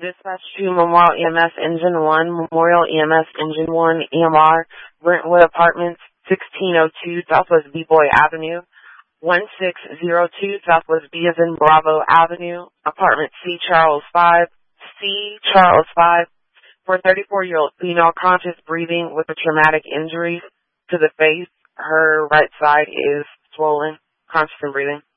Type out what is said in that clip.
Dispatch to Memorial EMS Engine 1, Memorial EMS Engine 1, EMR, Brentwood Apartments, 1602 Southwest B-Boy Avenue, 1602 Southwest B as in Bravo Avenue, Apartment C, Charles 5, for a 34-year-old female conscious breathing with a traumatic injury to the face. Her right side is swollen, conscious and breathing.